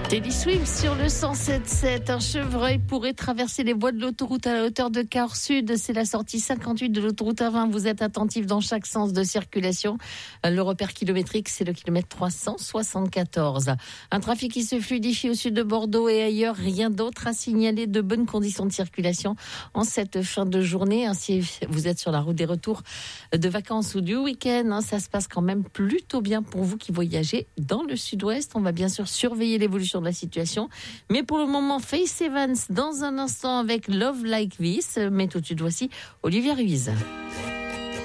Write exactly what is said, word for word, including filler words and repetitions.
Teddy Swims sur le cent sept sept. Un chevreuil pourrait traverser les voies de l'autoroute à la hauteur de Cahors Sud. C'est la sortie cinquante-huit de l'autoroute A vingt. Vous êtes attentif dans chaque sens de circulation. Le repère kilométrique, c'est le kilomètre trois cent soixante-quatorze. Un trafic qui se fluidifie au sud de Bordeaux et ailleurs. Rien d'autre à signaler. De bonnes conditions de circulation en cette fin de journée. Ainsi, vous êtes sur la route des retours de vacances ou du week-end. Ça se passe quand même plutôt bien pour vous qui voyagez dans le sud-ouest. On va bien sûr surveiller l'évolution de la situation. Mais pour le moment, Faith Evans dans un instant avec Love Like This. Mais tout de suite, voici Olivia Ruiz.